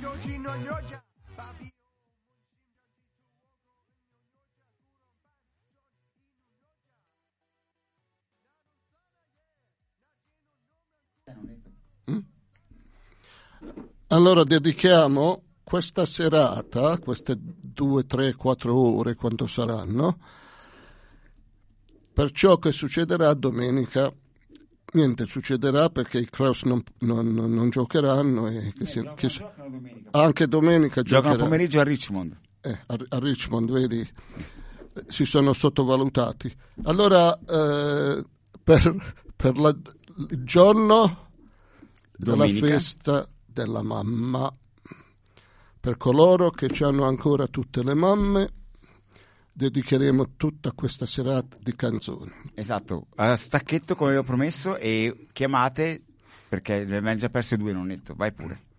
Allora dedichiamo questa serata, queste 2, 3, 4 ore, quanto saranno, per ciò che succederà domenica. Niente succederà perché i Kraus non giocheranno e anche domenica giocano pomeriggio a Richmond. A Richmond, vedi, si sono sottovalutati. Allora per il giorno domenica della festa della mamma, per coloro che hanno ancora tutte le mamme, dedicheremo tutta questa serata di canzoni. Esatto, a stacchetto come avevo promesso, e chiamate perché ne abbiamo già perse 2, non netto. Vai pure.